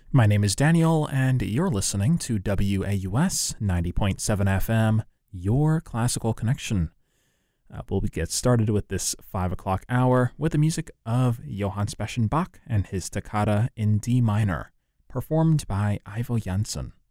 My name is Daniel, and you're listening to WAUS 90.7 FM, your classical connection. We'll get started with this 5 o'clock hour with the music of Johann Sebastian Bach and his Toccata in D minor, performed by Ivo Janssen.